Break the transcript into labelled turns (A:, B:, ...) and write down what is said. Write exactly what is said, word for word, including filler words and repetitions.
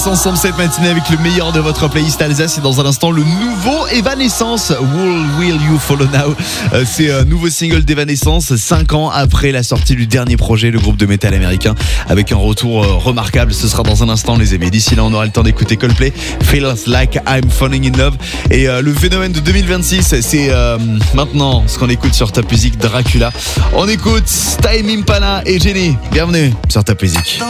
A: Ensemble cette matinée avec le meilleur de votre playlist Alsace et dans un instant le nouveau Evanescence, Will Will You Follow Now. euh, C'est un nouveau single d'Evanescence cinq ans après la sortie du dernier projet, le groupe de métal américain, avec un retour euh, remarquable. Ce sera dans un instant les amis. D'ici là on aura le temps d'écouter Coldplay, Feels Like I'm Falling in Love. Et euh, le phénomène de deux mille vingt-six, c'est euh, maintenant ce qu'on écoute sur Top Music, Dracula. On écoute Tame Impala et Jenny. Bienvenue sur Top Music.